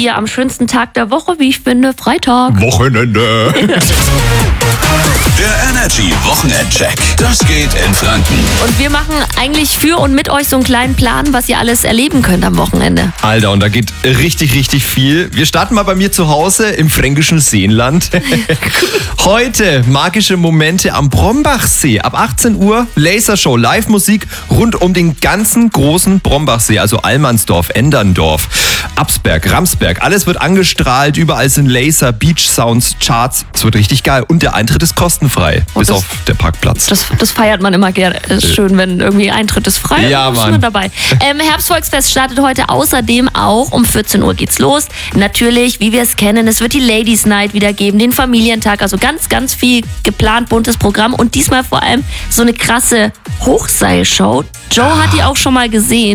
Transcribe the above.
hier am schönsten Tag der Woche, wie ich finde, Freitag. Wochenende. Der Energy Wochenendcheck. Das geht in Franken. Und wir machen eigentlich für und mit euch so einen kleinen Plan, was ihr alles erleben könnt am Wochenende. Alter, und da geht richtig, richtig viel. Wir starten mal bei mir zu Hause im fränkischen Seenland. Heute magische Momente am Brombachsee. Ab 18 Uhr Lasershow, Live-Musik rund um den ganzen großen Brombachsee. Also Allmannsdorf, Enderndorf, Absberg, Ramsberg. Alles wird angestrahlt. Überall sind Laser, Beach-Sounds, Charts. Es wird richtig geil. Und der Eintritt ist kostenfrei. Bis auf der Parkplatz. Das feiert man immer gerne. Ist schön, wenn irgendwie Eintritt ist frei. Ja, und Mann. dabei. Herbstvolksfest startet heute außerdem auch. Um 14 Uhr geht's los. Natürlich, wie wir es kennen, es wird die Ladies Night wieder geben, den Familientag. Also ganz, ganz viel geplant, buntes Programm. Und diesmal vor allem so eine krasse Hochseilshow. Joe hat die auch schon mal gesehen.